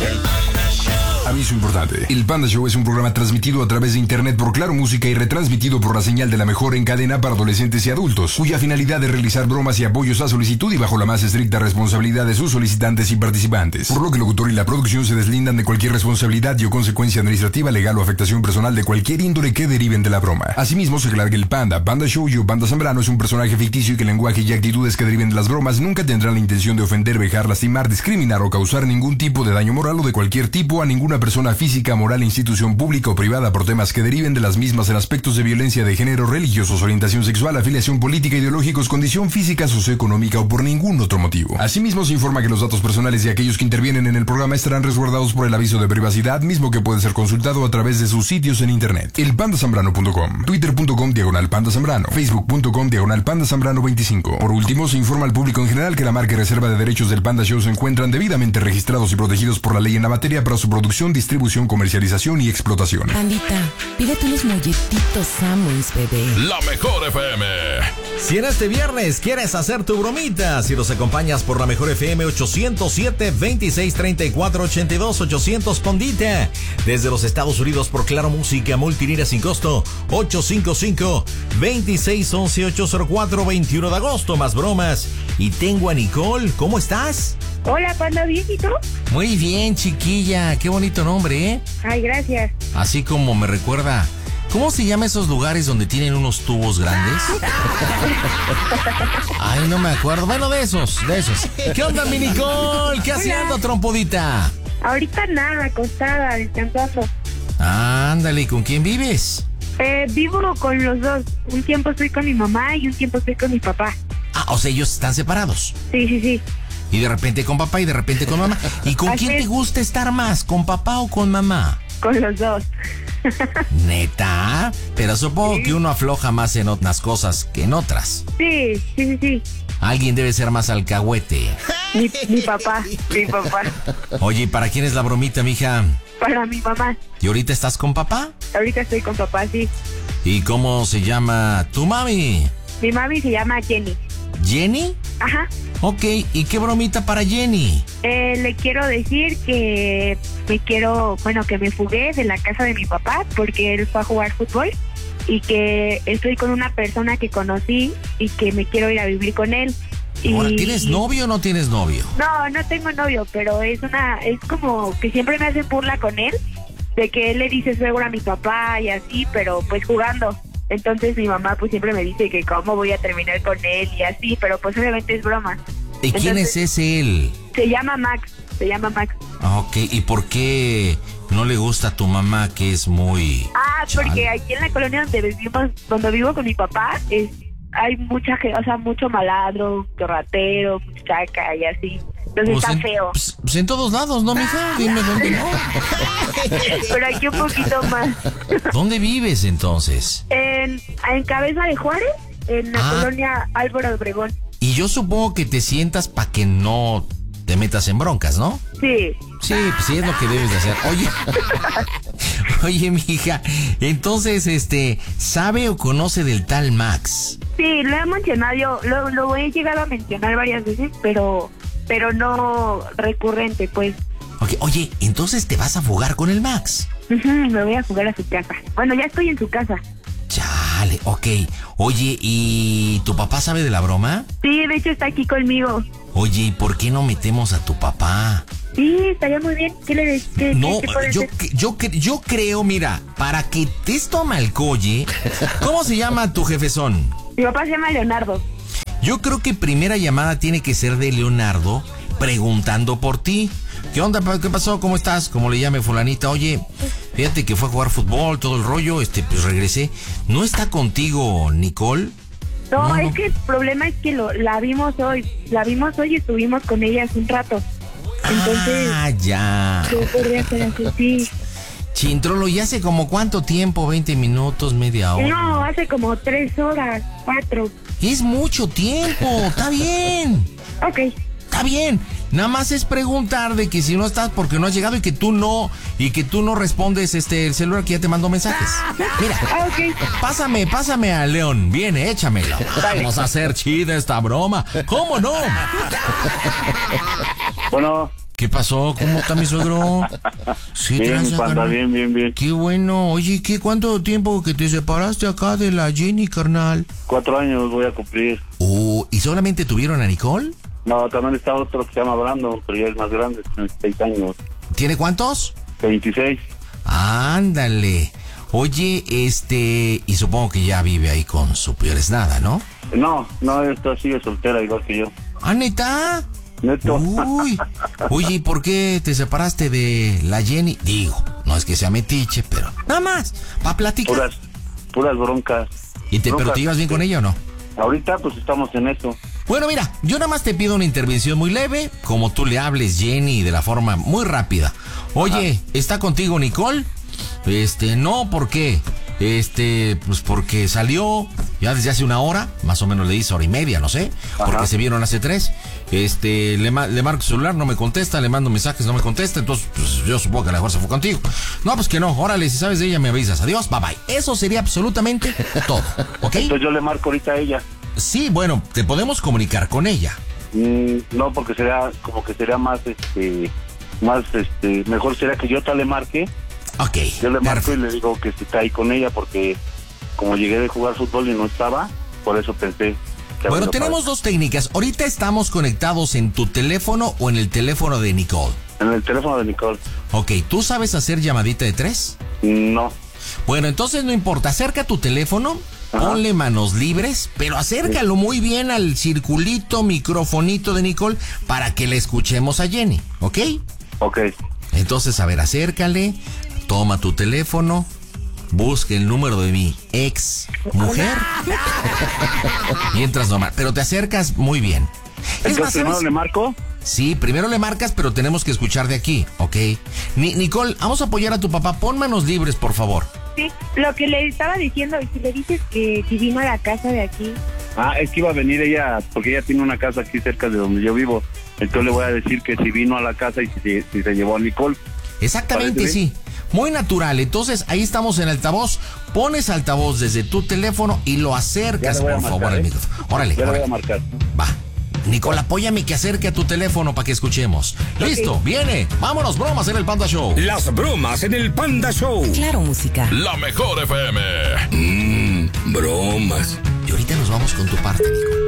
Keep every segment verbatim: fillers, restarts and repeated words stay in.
Aviso importante. El Panda Show es un programa transmitido a través de internet por Claro Música y retransmitido por la señal de la mejor en cadena para adolescentes y adultos, cuya finalidad es realizar bromas y apoyos a solicitud y bajo la más estricta responsabilidad de sus solicitantes y participantes. Por lo que el locutor y la producción se deslindan de cualquier responsabilidad y o consecuencia administrativa, legal o afectación personal de cualquier índole que deriven de la broma. Asimismo, se aclara que el Panda, Panda Show y o Panda Zambrano es un personaje ficticio y que el lenguaje y actitudes que deriven de las bromas nunca tendrán la intención de ofender, vejar, lastimar, discriminar o causar ningún tipo de daño moral o de cualquier tipo a ninguna persona física, moral, institución pública o privada por temas que deriven de las mismas en aspectos de violencia de género, religiosos, orientación sexual, afiliación política, ideológicos, condición física, socioeconómica o por ningún otro motivo. Asimismo, se informa que los datos personales de aquellos que intervienen en el programa estarán resguardados por el aviso de privacidad, mismo que puede ser consultado a través de sus sitios en internet. El panda zambrano punto com, twitter punto com diagonal panda zambrano, facebook punto com diagonal panda zambrano veinticinco. Por último, se informa al público en general que la marca y reserva de derechos del Panda Show se encuentran debidamente registrados y protegidos por la ley en la materia para su producción, distribución, comercialización y explotación. Pandita, pídete unos molletitos Samuels, bebé. La mejor F M. Si en este viernes quieres hacer tu bromita, si nos acompañas por la mejor F M ochocientos siete, veintiséis, treinta y cuatro, ochenta y dos, ochocientos Pandita. Desde los Estados Unidos por Claro Música, multilínea sin costo, ocho cinco cinco, veintiséis, once, ochocientos cuatro, veintiuno de agosto, más bromas. Y tengo a Nicole, ¿cómo estás? Hola, Panda, ¿bien y tú? Muy bien, chiquilla, qué bonito nombre, ¿eh? Ay, gracias. Así como me recuerda, ¿cómo se llaman esos lugares donde tienen unos tubos grandes? Ay, no me acuerdo. Bueno, de esos, de esos. ¿Qué onda, mi Nicole? ¿Qué haciendo, trompudita? Ahorita nada, acostada, descansando. Ándale, ¿y con quién vives? Eh, vivo con los dos. Un tiempo estoy con mi mamá y un tiempo estoy con mi papá. Ah, o sea, ellos están separados. Sí, sí, sí. Y de repente con papá y de repente con mamá. ¿Y con Así quién es. te gusta estar más? ¿Con papá o con mamá? Con los dos. ¿Neta? Pero supongo Sí. que uno afloja más en otras cosas que en otras. Sí, sí, sí, sí. Alguien debe ser más alcahuete. Mi, mi papá, mi papá. Oye, ¿para quién es la bromita, mija? Para mi mamá. ¿Y ahorita estás con papá? Ahorita estoy con papá, sí. ¿Y cómo se llama tu mami? Mi mami se llama Jenny. ¿Jenny? Ajá. Ok, ¿y qué bromita para Jenny? Eh, le quiero decir que me quiero, bueno, que me fugué de la casa de mi papá porque él fue a jugar fútbol y que estoy con una persona que conocí y que me quiero ir a vivir con él. Y... Ahora, ¿tienes novio o no tienes novio? No, no tengo novio, pero es una, es como que siempre me hacen burla con él, de que él le dice suegro a mi papá y así, pero pues jugando. Entonces mi mamá pues siempre me dice que cómo voy a terminar con él y así, pero pues obviamente es broma. ¿Y quién Entonces, es ese él? Se llama Max, se llama Max. Ah, ok, ¿y por qué no le gusta a tu mamá que es muy... Ah, chal? porque aquí en la colonia donde vivimos, donde vivo con mi papá, es, hay mucha gente, o sea, mucho malandro, ratero, muchacha y así. Entonces Pues está en, feo. Pues, pues en todos lados, ¿no, mija? Dime dónde no. Pero aquí un poquito más. ¿Dónde vives entonces? En, en Cabeza de Juárez, en la Ah. colonia Álvaro Obregón. Y yo supongo que te sientas para que no te metas en broncas, ¿no? Sí. Sí, pues sí es lo que debes de hacer. Oye, oye, mija, entonces, este, ¿sabe o conoce del tal Max? Sí, lo he mencionado, yo lo, lo he llegado a mencionar varias veces, pero pero no recurrente, pues. Okay, oye, entonces te vas a fugar con el Max. Ujú, me voy a jugar a su casa. Bueno, ya estoy en su casa. Chale, ok. Oye, ¿y tu papá sabe de la broma? Sí, de hecho está aquí conmigo. Oye, ¿y por qué no metemos a tu papá? Sí, estaría muy bien. ¿Qué le des- qué, No, qué, qué puede yo, ser? que- yo, que- yo creo, mira, para que te esto malcolle, ¿cómo se llama tu jefezón? Mi papá se llama Leonardo. Yo creo que primera llamada tiene que ser de Leonardo preguntando por ti. ¿Qué onda? pa- ¿Qué pasó? ¿Cómo estás? Como le llame fulanita. Oye, fíjate que fue a jugar fútbol, todo el rollo, este, pues regresé. ¿No está contigo Nicole? No, No, es no. que el problema es que lo, la vimos hoy. La vimos hoy y estuvimos con ella hace un rato. Entonces, Ah, ya. ¿qué podría ser así? Sí. Chintrolo, ¿y hace como cuánto tiempo? ¿veinte minutos, media hora? No, hace como tres horas, cuatro. Es mucho tiempo, está bien. Ok. Está bien. Nada más es preguntar de que si no estás porque no has llegado y que tú no y que tú no respondes este el celular que ya te mandó mensajes. Mira, Ah, ok. pásame, pásame a León. Viene, échamelo. Vamos a hacer chida esta broma. ¿Cómo no? Bueno, ¿Qué pasó? ¿Cómo está mi suegro? Sí, bien, tranza, panda, carnal. bien, bien, bien. Qué bueno. Oye, ¿qué cuánto tiempo que te separaste acá de la Jenny, carnal? Cuatro años voy a cumplir. Oh, ¿y solamente tuvieron a Nicole? No, también está otro que se llama Brandon, pero ya es más grande, tiene seis años. ¿Tiene cuántos? veintiséis. Ándale. Oye, este, y supongo que ya vive ahí con su peores nada, ¿no? No, no, esta sigue soltera igual que yo. ¿Ah, neta? Neto. Uy. Oye, ¿y por qué te separaste de la Jenny? Digo, no es que sea metiche, pero nada más, para platicar. Puras, puras broncas. ¿Y te, broncas, pero te llevas bien sí. con ella o no? Ahorita pues estamos en eso. Bueno, mira, yo nada más te pido una intervención muy leve, como tú le hables, Jenny, de la forma muy rápida. Oye, Ajá. ¿está contigo Nicole? Este, no, ¿por qué? Este, pues porque salió ya desde hace una hora, más o menos le hizo hora y media, no sé, porque Ajá. se vieron hace tres. Este, le, ma- le marco su celular, no me contesta, le mando mensajes, no me contesta, entonces pues, yo supongo que a lo mejor se fue contigo. No, pues que no, órale, si sabes de ella me avisas, adiós, bye bye. Eso sería absolutamente todo, ¿ok? Entonces yo le marco ahorita a ella. Sí, bueno, te podemos comunicar con ella. Mm, no, porque sería como que sería más, este, más, este, mejor sería que yo te le marque. Ok, Yo le marco perfecto. y le digo que si está ahí con ella, porque como llegué de jugar fútbol y no estaba, por eso pensé. que Bueno, había tenemos pasado. dos técnicas. Ahorita estamos conectados en tu teléfono o en el teléfono de Nicole. En el teléfono de Nicole. Ok, ¿tú sabes hacer llamadita de tres? No. Bueno, entonces no importa, acerca tu teléfono, Ajá. ponle manos libres, pero acércalo muy bien al circulito, microfonito de Nicole para que le escuchemos a Jenny, ¿ok? Ok. Entonces, a ver, acércale, toma tu teléfono, busca el número de mi ex mujer y entras normal, pero te acercas muy bien. Es Entonces más, primero ¿sabes? le marco. Sí, primero le marcas, pero tenemos que escuchar de aquí, ¿ok? Ni- Nicole, vamos a apoyar a tu papá, pon manos libres, por favor. Sí, lo que le estaba diciendo, y si le dices que si vino a la casa de aquí, Ah, es que iba a venir ella, porque ella tiene una casa aquí cerca de donde yo vivo. Entonces le voy a decir que si vino a la casa y si, si se llevó a Nicole. Exactamente, ¿Parece bien? sí. Muy natural. Entonces, ahí estamos en altavoz. Pones altavoz desde tu teléfono y lo Ya acercas, le voy a por marcar, favor, al ¿eh? micrófono. Órale, Ya le voy órale. a marcar. Va. Nicole, apóyame que acerque a tu teléfono para que escuchemos. Listo, viene. Vámonos, bromas en el Panda Show. Las bromas en el Panda Show. Claro, música. La mejor F M. Mmm, bromas. Y ahorita nos vamos con tu parte, Nicole.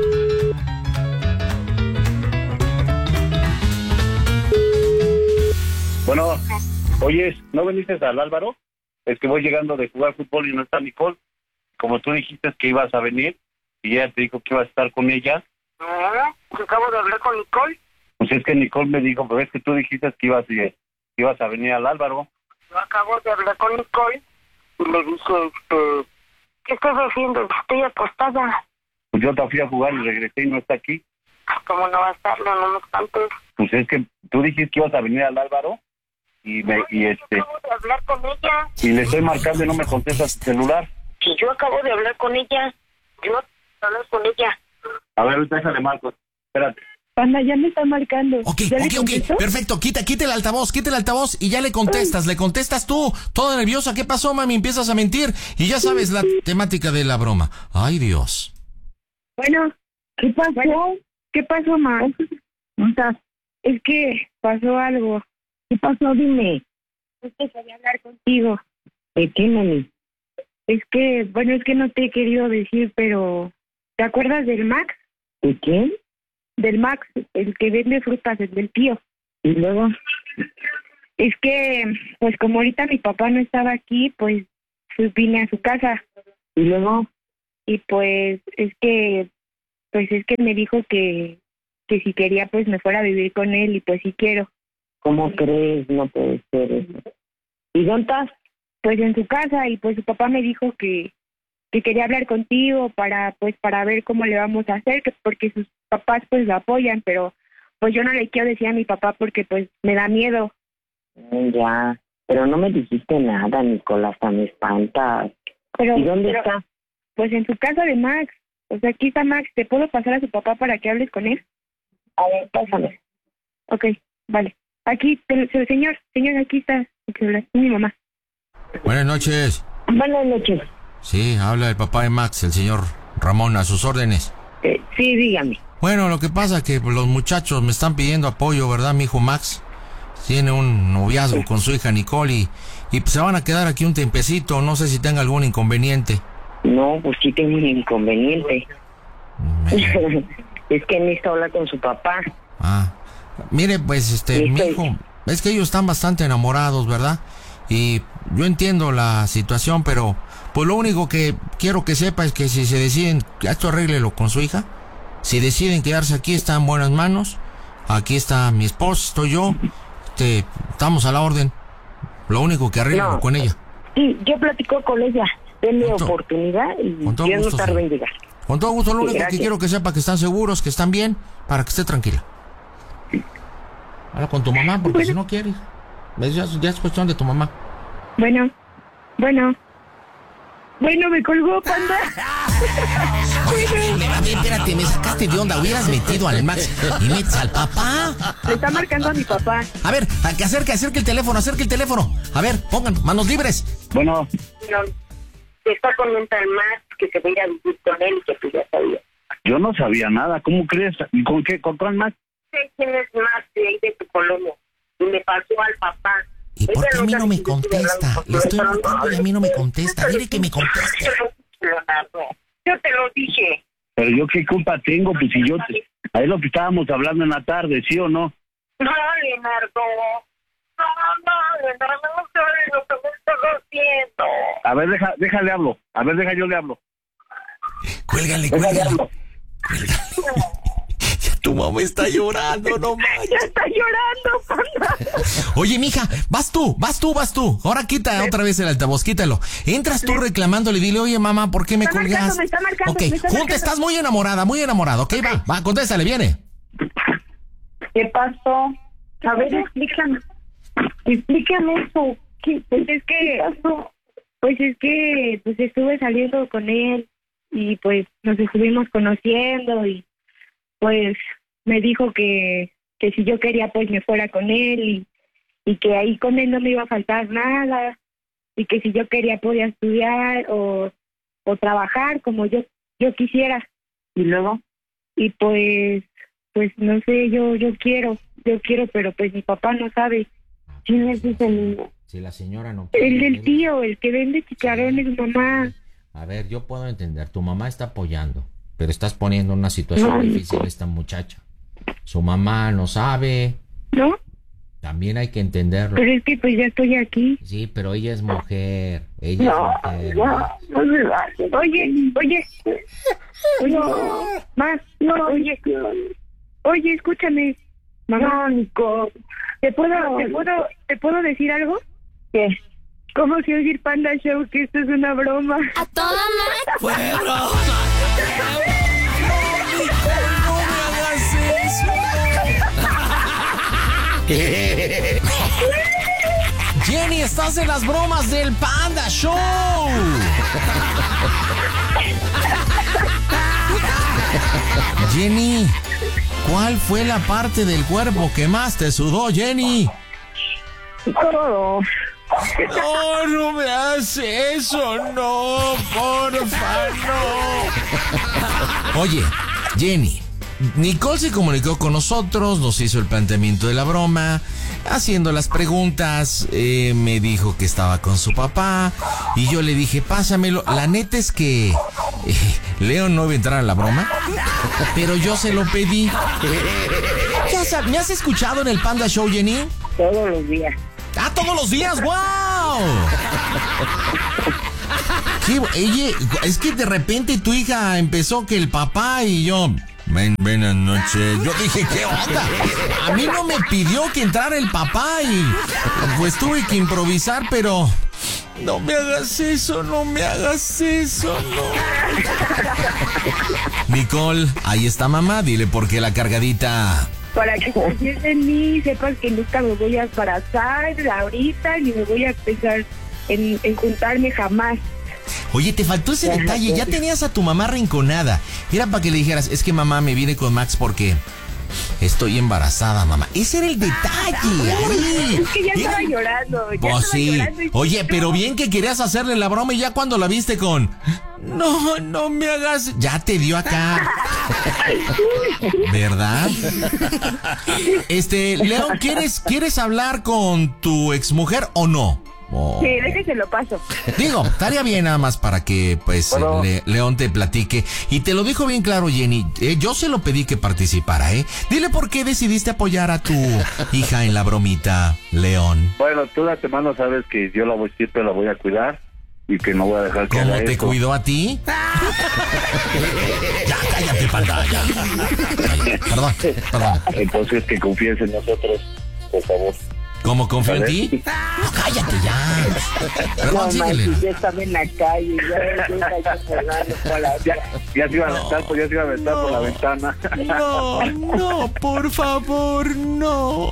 Bueno, oye, ¿no viniste al Álvaro? Es que voy llegando de jugar fútbol y no está Nicole. Como tú dijiste que ibas a venir y ella te dijo que iba a estar con ella. no, acabo de hablar con Nicole. Pues es que Nicole me dijo, pero es que tú dijiste que ibas, que ibas a venir al Álvaro. Yo acabo de hablar con Nicole y le dije, este, ¿qué estás haciendo? Estoy acostada. Pues yo te fui a jugar y regresé y no está aquí. ¿Cómo no va a estarlo? No me espantes. Pues es que tú dijiste que ibas a venir al Álvaro y me y este Acabo de hablar con ella. y le estoy marcando y no me contesta su celular. Si yo acabo de hablar con ella, yo hablar con ella. A ver, ahorita déjale marco. Espérate. Panda, ya me está marcando. Ok, ¿Ya le ok, ok, contesto? perfecto, quita, quita el altavoz, quita el altavoz y ya le contestas, le contestas tú, toda nerviosa, ¿qué pasó, mami? Empiezas a mentir y ya sabes la temática de la broma. Ay, Dios. Bueno, ¿qué pasó? ¿Qué pasó, ma? ¿Cómo estás? Es que pasó algo. ¿Qué pasó? Dime. Es que quería hablar contigo. ¿De qué, mami? Es que, bueno, es que no te he querido decir, pero ¿te acuerdas del Max? ¿De quién? Del Max, el que vende frutas, el del tío. ¿Y luego? Es que, pues como ahorita mi papá no estaba aquí, pues, pues vine a su casa. ¿Y luego? Y pues es que, pues es que me dijo que, que si quería pues me fuera a vivir con él y pues sí quiero. ¿Cómo crees? No puede ser eso. ¿Y dónde estás? Pues en su casa y pues su papá me dijo que, que quería hablar contigo para pues para ver cómo le vamos a hacer, que porque sus papás pues lo apoyan, pero pues yo no le quiero decir a mi papá porque pues me da miedo. Mm, Ya, pero no me dijiste nada, Nicolás, hasta me espantas. Pero, ¿Y dónde pero, está? Pues en su casa de Max. O sea, aquí está Max. ¿Te puedo pasar a su papá para que hables con él? A ver, pásame. Ok, vale. Aquí, te- se- señor, señor, aquí está el celular, es mi mamá. Buenas noches. Buenas noches. Sí, habla el papá de Max, el señor Ramón, a sus órdenes. Eh, sí, dígame. Bueno, lo que pasa es que los muchachos me están pidiendo apoyo, ¿verdad, mi hijo Max? tiene un noviazgo con su hija Nicole y, y pues se van a quedar aquí un tiempecito. No sé si tenga algún inconveniente. No, pues sí tengo un inconveniente. Me... Es que necesito hablar con su papá. Ah, mire, pues, este, Sí, mi estoy- hijo, es que ellos están bastante enamorados, ¿verdad? Y yo entiendo la situación, pero pues lo único que quiero que sepa es que si se deciden, esto arréglelo con su hija. Si deciden quedarse aquí, está en buenas manos. Aquí está mi esposa, estoy yo. Este, estamos a la orden. Lo único que arréglelo No. con ella. Sí, yo platico con ella. Denle Con to- oportunidad y con todo yo no gusto, tardo sí. en llegar. Con todo gusto, lo Sí, único que gracias. quiero que sepa que están seguros, que están bien, para que esté tranquila. Habla con tu mamá, porque si no quieres, ya, ya es cuestión de tu mamá. Bueno, bueno. Bueno, me colgó, Panda. A ver, espérate, me sacaste de onda. Hubieras metido al Max y metes al papá. Le está marcando a mi papá. A ver, a que acerque, acerque el teléfono, acerque el teléfono. A ver, pongan manos libres. Bueno, No, te está con un tal Max que se va a ir a vivir con él y que tú ya sabías. yo no sabía nada. ¿Cómo crees? ¿Y con qué? ¿Con cuál más? Sé quién es Max de ahí de tu colonia y me pasó al papá. ¿Y por Ella qué a mí sabe no me que yo estoy contesta? hablando con Le estoy tu marcando y a mí no me contesta. Dile que me conteste. Leonardo, yo te lo dije. Pero yo qué culpa tengo, pues si yo... Te... Es lo que estábamos hablando en la tarde, ¿sí o no? No, Leonardo. No, no, Leonardo, no sabes lo que me estás haciendo. A ver, deja, déjale hablo. A ver, deja, yo le hablo. Cuélgale, Déjale cuélgale. hablo. Tu mamá está llorando, no manches. Ya está llorando, Panda. Oye, mija, vas tú, vas tú, vas tú. Ahora quita otra vez el altavoz, quítalo. Entras tú reclamándole, dile, oye, mamá, ¿por qué me Está colgas? marcando, me está marcando, ok, me está junta, marcando. estás muy enamorada, muy enamorada, ok, va, va, contéstale, viene. ¿Qué pasó? A ver, explícame. Explícame eso. ¿Qué, Pues es que, pues es que, pues estuve saliendo con él y pues nos estuvimos conociendo y pues me dijo que, que si yo quería pues me fuera con él y, y que ahí con él no me iba a faltar nada y que si yo quería podía estudiar o, o trabajar como yo, yo quisiera. ¿Y luego? Y pues, pues no sé, yo, yo quiero, yo quiero, pero pues mi papá no sabe. ¿Quién es ese niño? Si la señora no... El del tío, el que vende chicharrones, mamá. A ver, yo puedo entender, tu mamá está apoyando, pero estás poniendo en una situación No. difícil a esta muchacha. Su mamá no sabe, ¿No? también hay que entenderlo. Pero es que pues ya estoy aquí. Sí, pero ella es mujer, ella No, es mujer. no, no me vayas. Oye, oye. Oye, más, no, oye. Oye, escúchame. Mamá, Nico. ¿te puedo, te puedo, te puedo decir algo? ¿Qué? ¿Cómo se oye el Panda Show? Que esto es una broma. A toda madre. Jenny, estás en las bromas del Panda Show. Jenny, ¿cuál fue la parte del cuerpo que más te sudó, Jenny? Todo. No, no me hagas eso, no, porfa, no. Oye, Jenny, Nicole se comunicó con nosotros, nos hizo el planteamiento de la broma, haciendo las preguntas, eh, me dijo que estaba con su papá, y yo le dije, pásamelo. La neta es que eh, Leo no iba a entrar a la broma, pero yo se lo pedí. Ya sabes, ¿me has escuchado en el Panda Show, Jenny? Todos los días. ¡Ah, todos los días! ¡Wow! ¿Qué? Oye, es que de repente tu hija empezó que el papá y yo... Ven, buenas noches. Yo dije, ¿qué onda? A mí no me pidió que entrara el papá y... Pues tuve que improvisar, pero... No me hagas eso, no me hagas eso, no. Nicole, ahí está mamá, dile por qué la cargadita... Para que confíes en mí, sepas que nunca me voy a embarazar ahorita, ni me voy a pensar en, en juntarme jamás. Oye, te faltó ese detalle, ya tenías a tu mamá arrinconada. Era para que le dijeras, es que mamá me viene con Max porque estoy embarazada, mamá. Ese era el detalle. Ahí. Es que ya estaba Era- llorando. Ya Pues estaba sí. llorando y- Oye, pero bien que querías hacerle la broma y ya cuando la viste con... No, no me hagas. Ya te dio acá. ¿Verdad? Este, León, ¿quieres, ¿quieres hablar con tu exmujer o no? Oh. Sí, déjese lo paso. Digo, estaría bien nada más para que, pues, Bueno. Le- León te platique. Y te lo dijo bien claro, Jenny. Eh, yo se lo pedí que participara, ¿eh? Dile por qué decidiste apoyar a tu hija en la bromita, León. Bueno, tú de antemano sabes que yo la voy siempre la voy a cuidar y que no voy a dejar que ¿Cómo haga te eso. cuidó a ti? Ya, cállate, panda, ya. Cállate. Perdón, perdón. Entonces que confíes en nosotros, por favor. ¿Cómo confío en ¿Vale? ti? No, cállate ya. Perdón, síguele. ya estaba en la calle, ya estaba jugando por la... Ya, ya se iba a aventar, pues ya se iba a aventar por la ventana. No, no, por favor, no.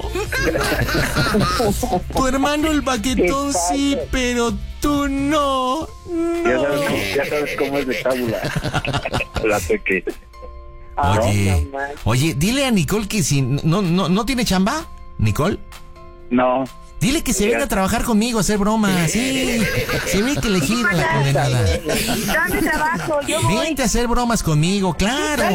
Tu hermano el baquetón sí, pero tú no. Ya No. sabes, cómo- ya sabes cómo es de cábula. La peque. Oye, oye, dile a Nicole que si no, no, no tiene chamba, Nicole. No. Dile que se venga a trabajar conmigo a hacer bromas. Sí, se ve que le gira la condenada. Dame trabajo, yo voy. Vente a hacer bromas conmigo, claro.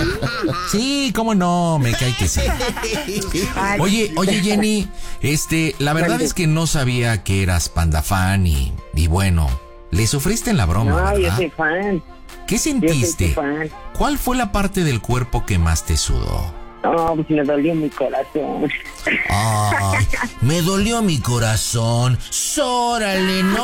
Sí, cómo no, me cae que sí. Oye, oye Jenny, este, la verdad es que no sabía que eras panda fan y, y bueno, le sufriste en la broma, No, yo ¿verdad? soy fan. ¿Qué Yo soy tu sentiste? fan. ¿Cuál fue la parte del cuerpo que más te sudó? No, pues me dolió mi corazón. Ay, me dolió mi corazón. Sórale, ¿no?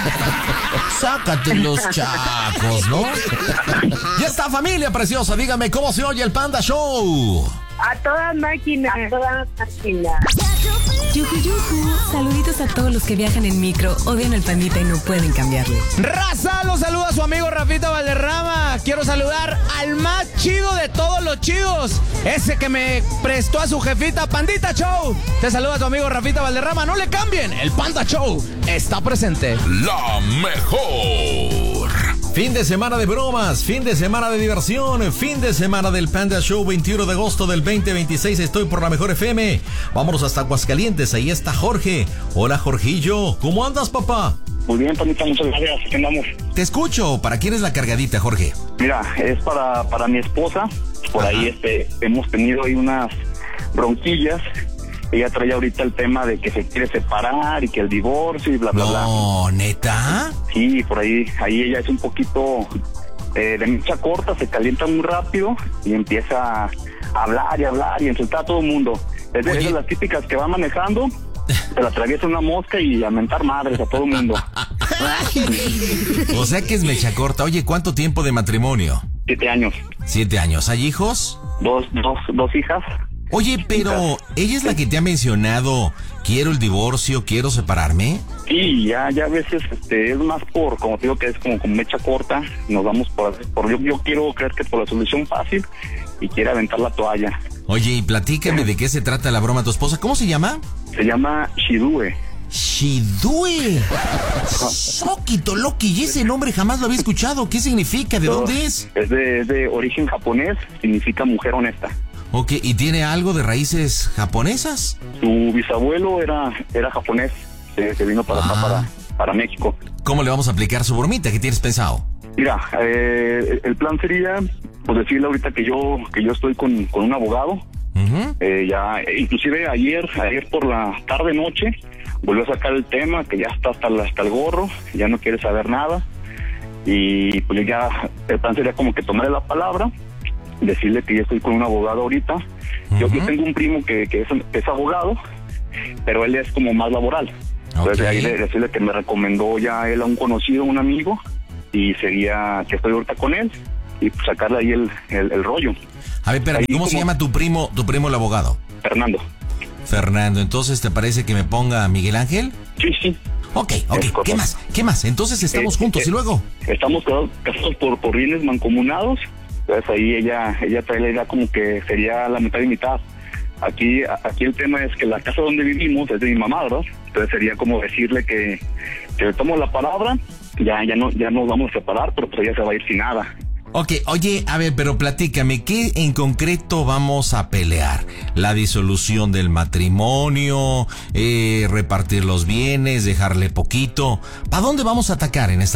Sácate los chacos, ¿no? Ya está, familia preciosa. Dígame cómo se oye el Panda Show. A toda máquina. A toda máquina. Yuju, yuju. Saluditos a todos los que viajan en micro, odian al pandita y no pueden cambiarle. Raza, los saluda su amigo Rafita Valderrama. Quiero saludar al más chido de todos los chidos, ese que me prestó a su jefita Pandita Show. Te saluda tu amigo Rafita Valderrama. No le cambien, el Panda Show está presente. La mejor. Fin de semana de bromas, fin de semana de diversión, fin de semana del Panda Show, veintiuno de agosto del veinte veintiséis. Estoy por la mejor F M. Vámonos hasta Aguascalientes, ahí está Jorge. Hola, Jorgillo, ¿cómo andas, papá? Muy bien, Panita, muchas gracias. Aquí andamos. Te escucho. ¿Para quién es la cargadita, Jorge? Mira, es para, para mi esposa. Por Ajá. ahí este, hemos tenido ahí unas bronquillas. Ella trae ahorita el tema de que se quiere separar y que el divorcio y bla, bla, bla. No, ¿neta? Sí, por ahí, ahí ella es un poquito eh, de mecha corta, se calienta muy rápido y empieza a hablar y hablar y insultar a todo el mundo. Es de, Oye. es de las típicas que va manejando, se la atraviesa una mosca y a mentar madres a todo el mundo. O sea que es mecha corta. Oye, ¿cuánto tiempo de matrimonio? Siete años, Siete años. ¿Hay hijos? dos, dos, dos hijas. Oye, pero ella es la que te ha mencionado, quiero el divorcio, quiero separarme. Sí, ya, ya a veces este, es más por, como te digo, que es como con mecha corta, nos vamos por, por yo, yo quiero creer que por la solución fácil y quiere aventar la toalla. Oye, y platícame de qué se trata la broma. ¿Tu esposa cómo se llama? Se llama Shidue. Shidue. Soquito Loki, y ese nombre jamás lo había escuchado. ¿Qué significa? ¿De dónde es? Es de, es de origen japonés, significa mujer honesta. Ok, ¿y tiene algo de raíces japonesas? Su bisabuelo era, era japonés, se, se vino para acá, Ah. para, para México. ¿Cómo le vamos a aplicar su bromita? ¿Qué tienes pensado? Mira, eh, el plan sería, pues decirle ahorita que yo, que yo estoy con, con un abogado. Ujú. Eh, ya, inclusive ayer, ayer por la tarde noche, volvió a sacar el tema, que ya está hasta el, hasta el gorro, ya no quiere saber nada. Y pues ya, el plan sería como que tomarle la palabra, decirle que yo estoy con un abogado ahorita. Yo, yo Ujú. tengo un primo que, que es, es abogado, pero él es como más laboral. Entonces Ok. ahí le- decirle que me recomendó ya él a un conocido, un amigo, y sería que estoy ahorita con él, y pues sacarle ahí el, el, el rollo. A ver, espérame, Ahí ¿cómo se como- llama tu primo, tu primo el abogado? Fernando. Fernando, entonces ¿te parece que me ponga Miguel Ángel? Sí, sí. Ok, ok, Es correcto. ¿qué más? ¿Qué más? Entonces estamos Eh, juntos eh, y luego... Estamos casados, casados por, por bienes mancomunados. Entonces ahí ella ella trae la idea como que sería la mitad y mitad. Aquí aquí el tema es que la casa donde vivimos es de mi mamá, ¿verdad? Entonces sería como decirle que, que le tomo la palabra, ya ya no ya nos vamos a separar, pero pues ella se va a ir sin nada. Ok, oye, a ver, pero platícame, ¿qué en concreto vamos a pelear? ¿La disolución del matrimonio? Eh, ¿Repartir los bienes? ¿Dejarle poquito? ¿Para dónde vamos a atacar en esta broma?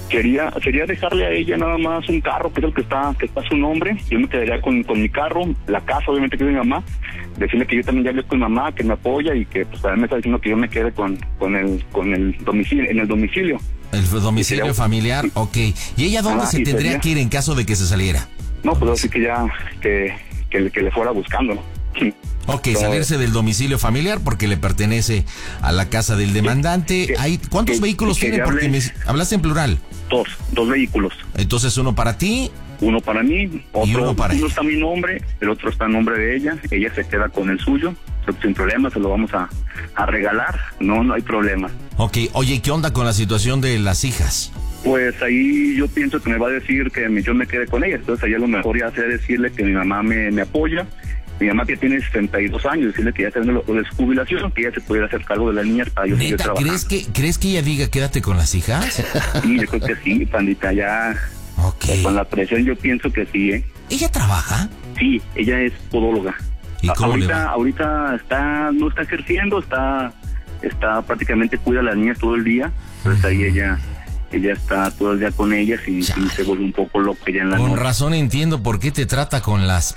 Quería, quería dejarle a ella nada más un carro, que es el que está, que está a su nombre. Yo me quedaría con, con mi carro, la casa, obviamente, que es de mi mamá. Decirle que yo también ya hablé con mi mamá, que me apoya y que pues también me está diciendo que yo me quede con, con el, con el domicilio, en el domicilio. El domicilio sería, familiar, ok. ¿Y ella dónde ah, se tendría sería, que ir en caso de que se saliera? No, pues así que ya, que, que, que le fuera buscando. Sí. Ok, Pero, salirse del domicilio familiar porque le pertenece a la casa del demandante. Que, Hay, ¿Cuántos que, vehículos que tiene? Porque me hablaste en plural. Dos, dos vehículos. Entonces uno para ti. Uno para mí, otro, y uno para uno ella. Está a mi nombre, el otro está a nombre de ella. Ella se queda con el suyo, sin problema, se lo vamos a, a regalar. No, no hay problema. Ok, oye, ¿qué onda con la situación de las hijas? Pues ahí yo pienso que me va a decir que me, yo me quede con ella. Entonces ahí a lo mejor ya sea decirle que mi mamá me, me apoya. Mi mamá que tiene sesenta y dos años, decirle que ya está en lo de su jubilación, que ella se pudiera hacer cargo de las niñas para yo seguir trabajando. ¿Crees que, ¿Crees que ella diga quédate con las hijas? Sí, yo creo que sí, pandita, ya... Okay. Con la presión yo pienso que sí, ¿eh? ¿Ella trabaja? Sí, ella es podóloga. ¿Y cómo ahorita, le va? ahorita está, no está ejerciendo, está, está prácticamente cuida a las niñas todo el día. Entonces uh-huh. ahí ella, ella está todo el día con ellas y, y se vuelve un poco loca ya en la Con noche. razón entiendo por qué te trata con las...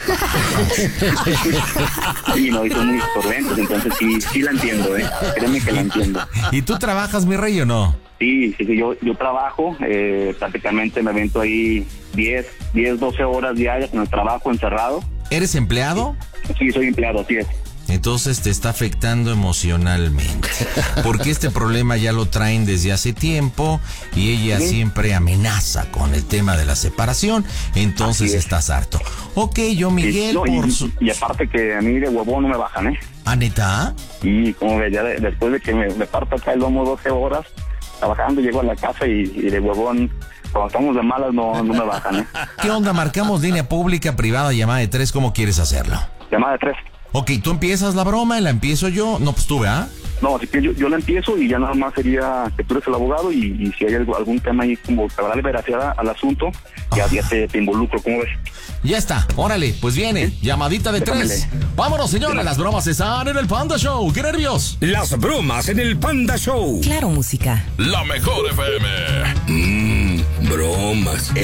Sí, no, y son muy absorbentes, entonces sí, sí la entiendo, ¿eh? Créeme que la entiendo. ¿Y tú trabajas, mi rey, o no? Sí, sí, sí, yo, yo trabajo, eh, prácticamente me avento ahí diez, doce horas diarias en el trabajo encerrado. ¿Eres empleado? Sí, soy empleado, así es. Entonces te está afectando emocionalmente, porque este problema ya lo traen desde hace tiempo y ella ¿Sí? siempre amenaza con el tema de la separación, entonces estás harto. Ok, yo Miguel... Sí, no, por y, su... y aparte que a mí de huevón no me bajan, ¿eh? ¿Ah, neta? Y como ve, ya de, después de que me, me parto acá el lomo doce horas trabajando, llego a la casa y, y de huevón... Cuando estamos de malas no, no me bajan, ¿eh? ¿Qué onda? Marcamos línea pública, privada, llamada de tres, ¿cómo quieres hacerlo? Llamada de tres. Ok, tú empiezas la broma, la empiezo yo. No, pues tú, ¿verdad? No, así que yo, yo la empiezo y ya nada más sería que tú eres el abogado y, y si hay algo, algún tema ahí como que habrá veracidad al asunto, ya, oh. ya te, te involucro, ¿cómo ves? Ya está, órale, pues viene, ¿Sí? llamadita de Déjamele. tres. Vámonos, señores, las bromas están en el Panda Show. ¡Qué nervios! Las bromas en el Panda Show. Claro, música. La mejor F M. Mmm, bromas.